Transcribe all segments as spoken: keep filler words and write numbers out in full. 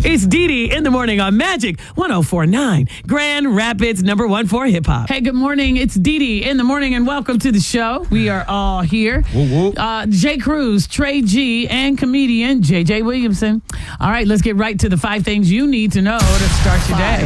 It's Dee Dee in the morning on Magic one oh four point nine, Grand Rapids, number one for hip hop. Hey, good morning. It's Dee Dee in the morning, and welcome to the show. We are all here. Whoop, whoop. Uh, Jay Cruz, Trey G, and comedian J J Williamson. All right, let's get right to the five things you need to know to start your day.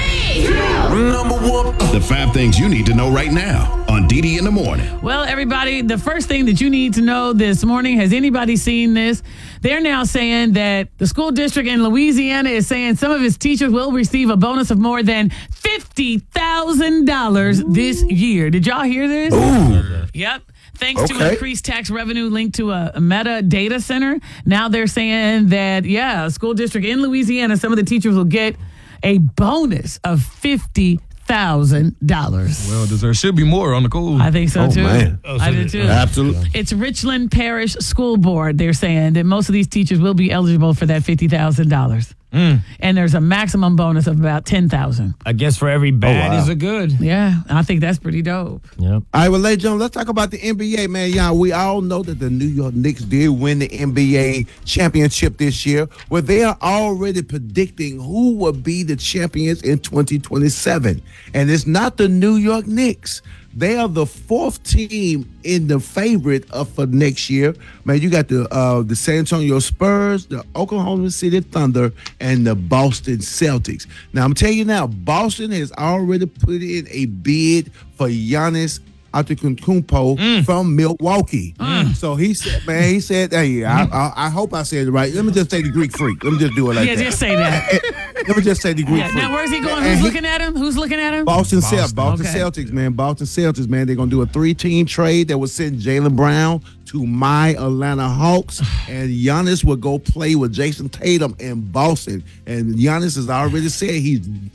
Number one. The five things you need to know right now on Dee Dee in the morning. Well, everybody, the first thing that you need to know this morning, has anybody seen this? They're now saying that the school district in Louisiana is saying some of its teachers will receive a bonus of more than fifty thousand dollars this year. Did y'all hear this? Ooh. Yep. Thanks to Okay. increased tax revenue linked to a, a Meta data center. Now they're saying that, yeah, a school district in Louisiana, some of the teachers will get a bonus of fifty thousand dollars. Well, there should be more on the cool. I think so, oh, too. Man. I do, too. Absolutely. It's Richland Parish School Board. They're saying that most of these teachers will be eligible for that fifty thousand dollars. Mm. And there's a maximum bonus of about ten thousand dollars. I guess for every bad Oh, wow. is a good. Yeah, I think that's pretty dope. Yep. All right, well, ladies and gentlemen, let's talk about the N B A, man. Y'all, we all know that the New York Knicks did win the N B A championship this year. Well, they are already predicting who will be the champions in twenty twenty-seven. And it's not the New York Knicks. They are the fourth team in the favorite of for next year. Man, you got the uh, the San Antonio Spurs, the Oklahoma City Thunder, and the Boston Celtics. Now, I'm telling you now, Boston has already put in a bid for Giannis Antetokounmpo Mm. from Milwaukee. So he said, man, he said, hey, I, I, I hope I said it right. Let me just say the Greek freak. Let me just do it like Yeah, that. just say that. Let me just say the Greek Yeah, freak. now, where's he going? And Who's he- looking at him? Who's looking at him? Boston, Celtics, Boston Okay. Celtics, man. Boston Celtics, man. They're gonna do a three-team trade that will send Jaylen Brown to my Atlanta Hawks, and Giannis will go play with Jason Tatum in Boston. And Giannis has already said he's